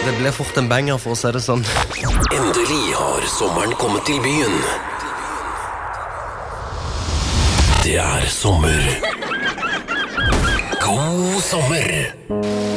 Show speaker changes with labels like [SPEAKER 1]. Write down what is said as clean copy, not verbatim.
[SPEAKER 1] Det ble fort en banger, for å si det sånn.
[SPEAKER 2] Endelig har sommeren kommet til byen. Det er sommer. God sommer!